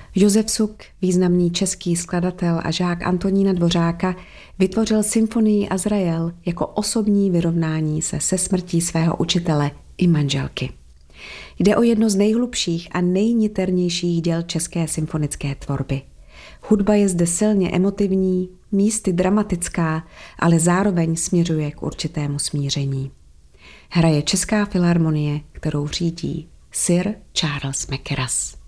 Josef Suk, významný český skladatel a žák Antonína Dvořáka, vytvořil symfonii Azrael jako osobní vyrovnání se smrtí svého učitele i manželky. Jde o jedno z nejhlubších a nejniternějších děl české symfonické tvorby. Hudba je zde silně emotivní, místy dramatická, ale zároveň směřuje k určitému smíření. Hraje Česká filharmonie, kterou řídí Sir Charles Mackerras.